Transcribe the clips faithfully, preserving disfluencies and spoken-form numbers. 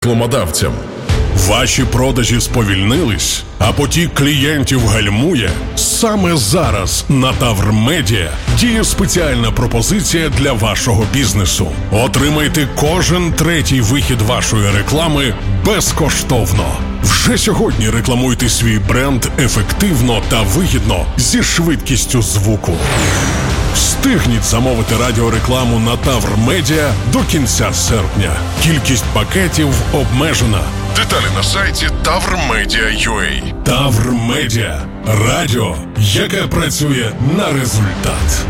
рекламодавцям. Ваші продажі сповільнились, а потік клієнтів гальмує? Саме зараз на Тавр Медіа діє спеціальна пропозиція для вашого бізнесу. Отримайте кожен третій вихід вашої реклами безкоштовно. Вже сьогодні рекламуйте свій бренд ефективно та вигідно зі швидкістю звуку. Встигніть замовити радіорекламу на Тавр Медіа до кінця серпня. Кількість пакетів обмежена. Деталі на сайті тавр медіа крапка ю а. Тавр Медіа. Радіо, яке працює на результат.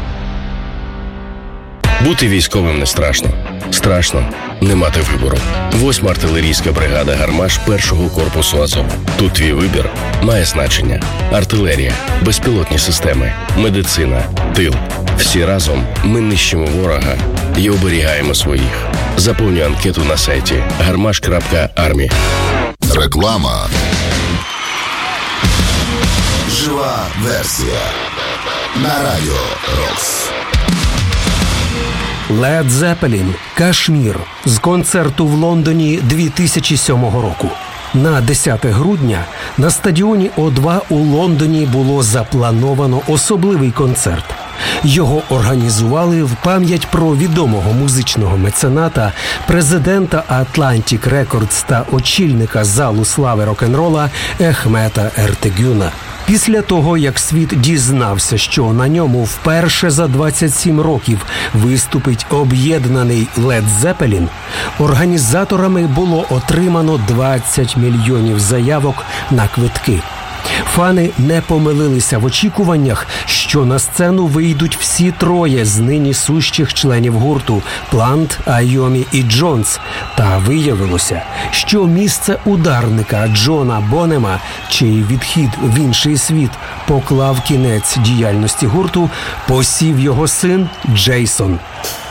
Бути військовим не страшно. Страшно не мати вибору. Восьма артилерійська бригада «Гармаш» першого корпусу Азов. Тут твій вибір має значення. Артилерія, безпілотні системи, медицина, тил. Всі разом ми нищимо ворога і оберігаємо своїх. Заповнюй анкету на сайті гармаш крапка армі. Реклама. Жива версія. На радіо Рокс. Led Zeppelin «Кашмір» з концерту в Лондоні дві тисячі сьомого року. На десяте грудня на стадіоні О два у Лондоні було заплановано особливий концерт. Його організували в пам'ять про відомого музичного мецената, президента Atlantic Records та очільника залу слави рок-н-рола Ехмета Ертегюна. Після того, як світ дізнався, що на ньому вперше за двадцять сім років виступить об'єднаний Led Zeppelin, організаторами було отримано двадцять мільйонів заявок на квитки. Фани не помилилися в очікуваннях, що на сцену вийдуть всі троє з нині сущих членів гурту – Плант, Айомі і Джонс. Та виявилося, що місце ударника Джона Бонема, чий відхід в інший світ поклав кінець діяльності гурту, посів його син Джейсон.